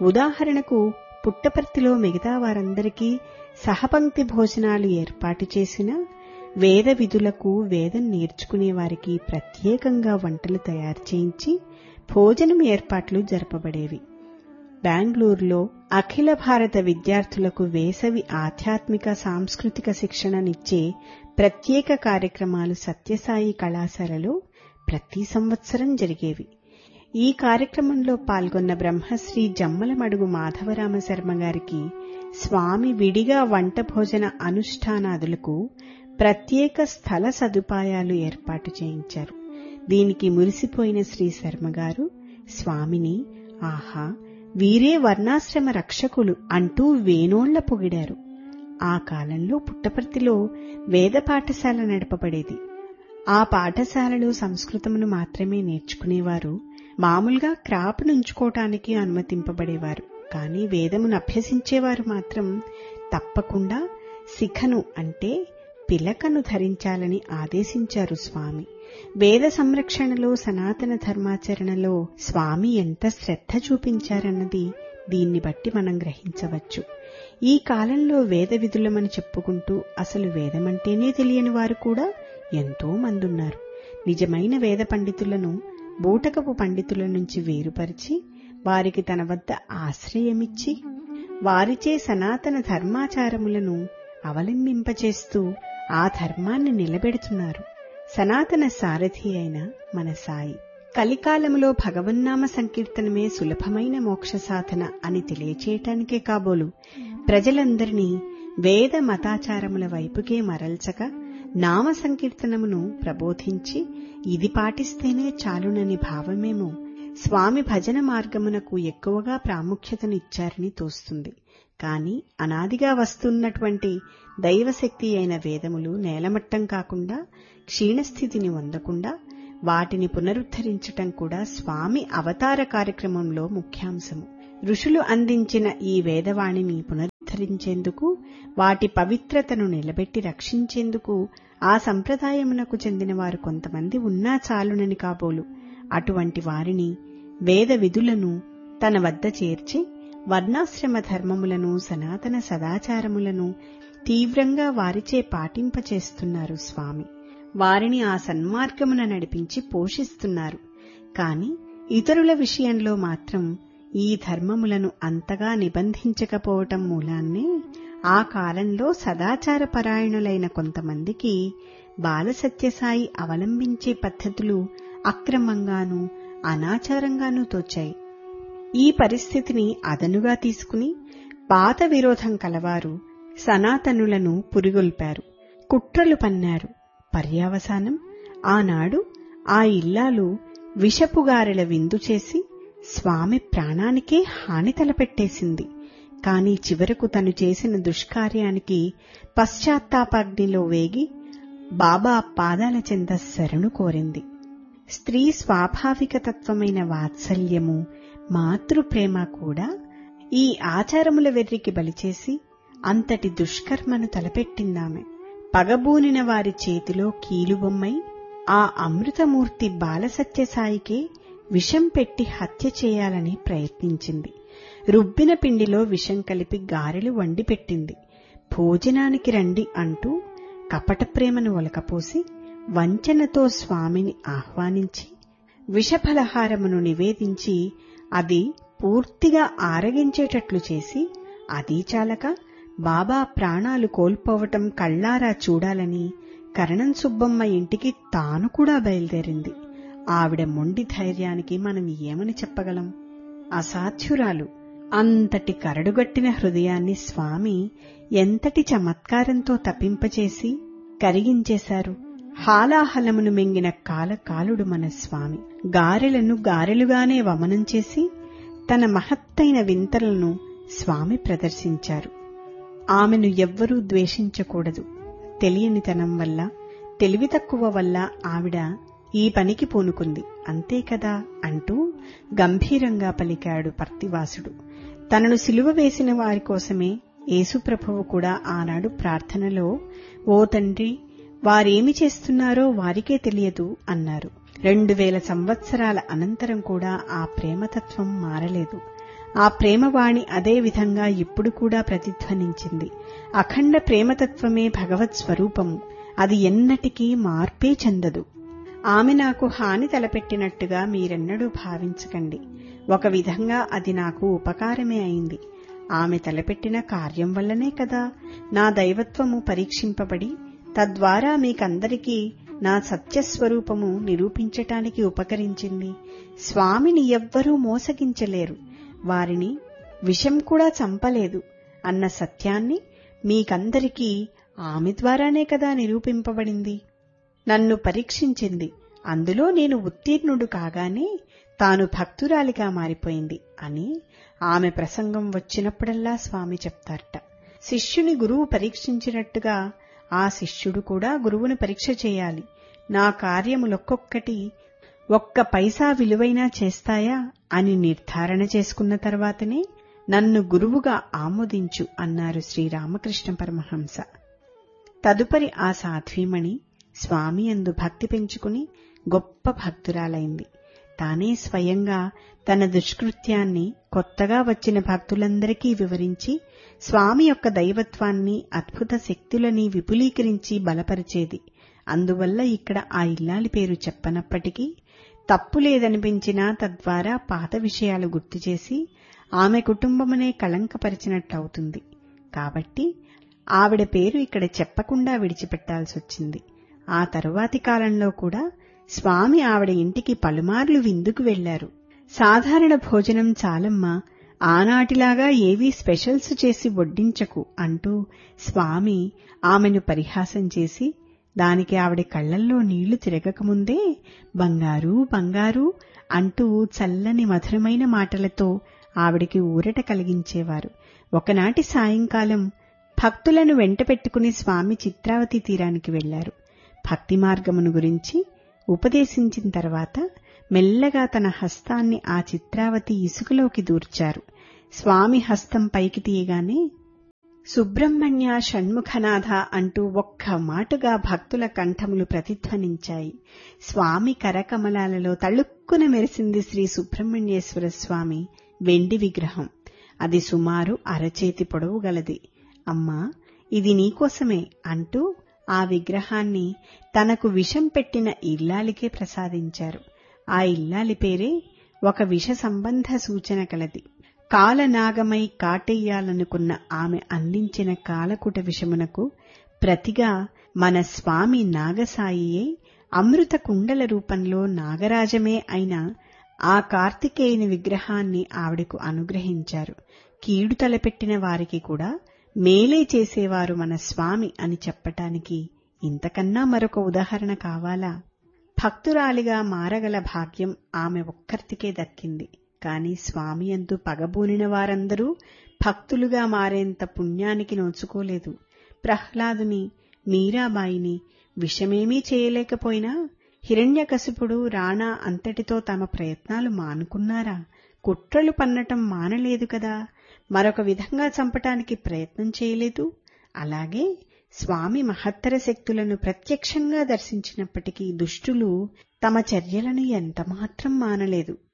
ఉదాహరణకు పుట్టపర్తిలో మిగతా వారందరికీ సహపంక్తి భోజనాలు ఏర్పాటు చేసినా వేద విధులకు వేదం నేర్చుకునేవారికి ప్రత్యేకంగా వంటలు తయారు చేయించి భోజనం ఏర్పాట్లు జరపబడేవి. బెంగళూరులో అఖిల భారత విద్యార్థులకు వేసవి ఆధ్యాత్మిక సాంస్కృతిక శిక్షణనిచ్చే ప్రత్యేక కార్యక్రమాలు సత్యసాయి కళాశాలలో ప్రతి సంవత్సరం జరిగేవి. ఈ కార్యక్రమంలో పాల్గొన్న బ్రహ్మశ్రీ జమ్మలమడుగు మాధవరామ శర్మ గారికి స్వామి విడిగా వంట భోజన అనుష్ఠానాదులకు ప్రత్యేక స్థల సదుపాయాలు ఏర్పాటు చేయించారు. దీనికి మురిసిపోయిన శ్రీ శర్మగారు స్వామిని ఆహా, వీరే వర్ణాశ్రమ రక్షకులు అంటూ వేనోళ్ల పొగిడారు. ఆ కాలంలో పుట్టపర్తిలో వేద పాఠశాల నడపబడేది. ఆ పాఠశాలలో సంస్కృతమును మాత్రమే నేర్చుకునేవారు. మామూలుగా క్రాప్ నుంచుకోవటానికి అనుమతింపబడేవారు. కానీ వేదమును అభ్యసించేవారు మాత్రం తప్పకుండా శిఖను అంటే పిలకను ధరించాలని ఆదేశించారు స్వామి. వేద సంరక్షణలో, సనాతన ధర్మాచరణలో స్వామి ఎంత శ్రద్ధ చూపించారన్నది దీన్ని బట్టి మనం గ్రహించవచ్చు. ఈ కాలంలో వేద విధులమని చెప్పుకుంటూ అసలు వేదమంటేనే తెలియని వారు కూడా ఎంతో మందున్నారు. నిజమైన వేద పండితులను బూటకపు పండితుల నుంచి వేరుపరిచి వారికి తన వద్ద ఆశ్రయమిచ్చి వారిచే సనాతన ధర్మాచారములను అవలంబింపచేస్తూ ఆ ధర్మాన్ని నిలబెడుతున్నారు సనాతన సారథి అయిన మన సాయి. కలికాలములో భగవన్నామ సంకీర్తనమే సులభమైన మోక్ష సాధన అని తెలియచేయటానికే కాబోలు ప్రజలందరినీ వేద మతాచారముల వైపుకే మరల్చక నామ సంకీర్తనమును ప్రబోధించి ఇది పాటిస్తేనే చాలునని భావమేమో స్వామి భజన మార్గమునకు ఎక్కువగా ప్రాముఖ్యతనిచ్చారని తోస్తుంది. కాని అనాదిగా వస్తున్నటువంటి దైవశక్తి అయిన వేదములు నేలమట్టం కాకుండా క్షీణస్థితిని పొందకుండా వాటిని పునరుద్ధరించటం కూడా స్వామి అవతార కార్యక్రమంలో ముఖ్యాంశము. ఋషులు అందించిన ఈ వేదవాణిని పునరుద్ధరించేందుకు, వాటి పవిత్రతను నిలబెట్టి రక్షించేందుకు ఆ సంప్రదాయమునకు చెందిన వారు కొంతమంది ఉన్నా చాలునని కాబోలు అటువంటి వారిని, వేద విధులను తన వద్ద చేర్చి వర్ణాశ్రమ ధర్మములను, సనాతన సదాచారములను తీవ్రంగా వారిచే పాటింపచేస్తున్నారు స్వామి. వారిని ఆ సన్మార్గమున నడిపించి పోషిస్తున్నారు. కాని ఇతరుల విషయంలో మాత్రం ఈ ధర్మములను అంతగా నిబంధించకపోవటం మూలాన్నే ఆ కాలంలో సదాచార పరాయణులైన కొంతమందికి బాలసత్యసాయి అవలంబించే పద్ధతులు అక్రమంగానూ అనాచారంగానూ తోచాయి. ఈ పరిస్థితిని అదనుగా తీసుకుని పాత విరోధం కలవారు సనాతనులను పురిగొల్పారు, కుట్రలు పన్నారు. పర్యావసానం ఆనాడు ఆ ఇల్లాలు విషపుగారెల విందు చేసి స్వామి ప్రాణానికే హాని తలపెట్టేసింది. కాని చివరకు తను చేసిన దుష్కార్యానికి పశ్చాత్తాపాగ్నిలో వేగి బాబా పాదాల చెంత శరణు కోరింది. స్త్రీ స్వాభావిక తత్వమైన వాత్సల్యము, మాతృప్రేమ కూడా ఈ ఆచారముల వెర్రికి బలిచేసి అంతటి దుష్కర్మను తలపెట్టిందామె. పగబూనిన వారి చేతిలో కీలుబొమ్మై ఆ అమృతమూర్తి బాలసత్యసాయికే విషం పెట్టి హత్య చేయాలని ప్రయత్నించింది. రుబ్బిన పిండిలో విషం కలిపి గారెలు వండిపెట్టింది. భోజనానికి రండి అంటూ కపట ప్రేమను ఒలకపోసి వంచనతో స్వామిని ఆహ్వానించి విషఫలహారమును నివేదించి అది పూర్తిగా ఆరగించేటట్లు చేసి, అదీ చాలక బాబా ప్రాణాలు కోల్పోవటం కళ్లారా చూడాలని కరణం సుబ్బమ్మ ఇంటికి తాను కూడా బయలుదేరింది. ఆవిడ మొండి ధైర్యానికి మనం ఏమని చెప్పగలం? అసాధ్యురాలు. అంతటి కరడుగట్టిన హృదయాన్ని స్వామి ఎంతటి చమత్కారంతో తప్పింపచేసి కరిగించేశారు. హాలాహలమును మింగిన కాలకాలుడు మన స్వామి. గారెలను గారెలుగానే వమనం చేసి తన మహత్తైన వింతలను స్వామి ప్రదర్శించారు. ఆమెను ఎవ్వరూ ద్వేషించకూడదు. తెలియనితనం వల్ల, తెలివి తక్కువ వల్ల ఆవిడ ఈ పనికి పూనుకుంది, అంతే కదా అంటూ గంభీరంగా పలికాడు పర్తివాసుడు. తనను సిలువ వేసిన వారి కోసమే యేసుప్రభువు కూడా ఆనాడు ప్రార్థనలో, ఓ తండ్రి, వారేమి చేస్తున్నారో వారికే తెలియదు అన్నారు. 2000 సంవత్సరాల అనంతరం కూడా ఆ ప్రేమతత్వం మారలేదు. ఆ ప్రేమవాణి అదే విధంగా ఇప్పుడు కూడా ప్రతిధ్వనించింది. అఖండ ప్రేమతత్వమే భగవత్ స్వరూపము. అది ఎన్నటికీ మార్పే చెందదు. ఆమె నాకు హాని తలపెట్టినట్టుగా మీరెన్నడూ భావించకండి. ఒక విధంగా అది నాకు ఉపకారమే అయింది. ఆమె తలపెట్టిన కార్యం వల్లనే కదా నా దైవత్వము పరీక్షింపబడి తద్వారా మీకందరికీ నా సత్యస్వరూపము నిరూపించటానికి ఉపకరించింది. స్వామిని ఎవ్వరూ మోసగించలేరు, వారిని విషం కూడా చంపలేదు అన్న సత్యాన్ని మీకందరికీ ఆమె ద్వారానే కదా నిరూపింపబడింది. నన్ను పరీక్షించింది, అందులో నేను ఉత్తీర్ణుడు కాగానే తాను భక్తురాలిగా మారిపోయింది అని ఆమె ప్రసంగం వచ్చినప్పుడల్లా స్వామి చెప్తారట. శిష్యుని గురువు పరీక్షించినట్టుగా ఆ శిష్యుడు కూడా గురువుని పరీక్ష చేయాలి. నా కార్యములొక్కొక్కటి ఒక్క పైసా విలువైనా చేస్తాయా అని నిర్ధారణ చేసుకున్న తర్వాతనే నన్ను గురువుగా ఆమోదించు అన్నారు శ్రీరామకృష్ణ పరమహంస. తదుపరి ఆ సాధ్వీమణి స్వామి యందు భక్తి పెంచుకుని గొప్ప భక్తురాలైంది. తానే స్వయంగా తన దుష్కృత్యాన్ని కొత్తగా వచ్చిన భక్తులందరికీ వివరించి స్వామి యొక్క దైవత్వాన్ని అద్భుత శక్తులని విపులీకరించి బలపరిచేది. అందువల్ల ఇక్కడ ఆ ఇల్లాలి పేరు చెప్పనప్పటికీ తప్పులేదనిపించినా తద్వారా పాత విషయాలు గుర్తుచేసి ఆమె కుటుంబమునే కళంకపరిచినట్లవుతుంది. కాబట్టి ఆవిడ పేరు ఇక్కడ చెప్పకుండా విడిచిపెట్టాల్సొచ్చింది. ఆ తరువాతి కాలంలో కూడా స్వామి ఆవిడ ఇంటికి పలుమార్లు విందుకు వెళ్లారు. సాధారణ భోజనం చాలమ్మా, ఆనాటిలాగా ఏవీ స్పెషల్స్ చేసి వడ్డించకు అంటూ స్వామి ఆమెను పరిహాసం చేసి దానికి ఆవిడ కళ్లల్లో నీళ్లు తిరగకముందే బంగారు బంగారు అంటూ చల్లని మధురమైన మాటలతో ఆవిడికి ఊరట కలిగించేవారు. ఒకనాటి సాయంకాలం భక్తులను వెంట పెట్టుకుని స్వామి చిత్రావతి తీరానికి వెళ్లారు. భక్తి మార్గమును గురించి ఉపదేశించిన తర్వాత మెల్లగా తన హస్తాన్ని ఆ చిత్రావతి ఇసుకలోకి దూర్చారు. స్వామి హస్తం పైకి తీయగానే సుబ్రహ్మణ్య షణ్ముఖనాథ అంటూ ఒక్క మాటుగా భక్తుల కంఠములు ప్రతిధ్వనించాయి. స్వామి కరకమలాలలో తళుక్కున మెరిసింది శ్రీ సుబ్రహ్మణ్యేశ్వర స్వామి వెండి విగ్రహం. అది సుమారు అరచేతి పొడవు గలది. అమ్మా, ఇది నీకోసమే అంటూ ఆ విగ్రహాన్ని తనకు విషం పెట్టిన ఇల్లాలికే ప్రసాదించారు. ఆ ఇల్లాలి పేరే ఒక విష సంబంధ సూచన కలది. కాలనాగమై కాటెయ్యాలనుకున్న ఆమె అందించిన కాలకుట విషమునకు ప్రతిగా మన స్వామి నాగసాయియే అమృత కుండల రూపంలో నాగరాజమే అయిన ఆ కార్తికేయుని విగ్రహాన్ని ఆవిడకు అనుగ్రహించారు. కీడు తలపెట్టిన వారికి కూడా మేలే చేసేవారు మన స్వామి అని చెప్పటానికి ఇంతకన్నా మరొక ఉదాహరణ కావాలా? భక్తురాలిగా మారగల భాగ్యం ఆమె ఒక్కర్తికే దక్కింది. కాని స్వామి యందు పగబూనిన వారందరూ భక్తులుగా మారేంత పుణ్యానికి నోచుకోలేదు. ప్రహ్లాదుని, మీరాబాయిని విషమేమీ చేయలేకపోయినా హిరణ్యకశిపుడు, రాణా అంతటితో తమ ప్రయత్నాలు మానుకున్నారా? కుట్రలు పన్నటం మానలేదు కదా, మరొక విధంగా చంపటానికి ప్రయత్నం చేయలేదు. అలాగే స్వామి మహత్తర శక్తులను ప్రత్యక్షంగా దర్శించినప్పటికీ దుష్టులు తమ చర్యలను ఎంతమాత్రం మానలేదు.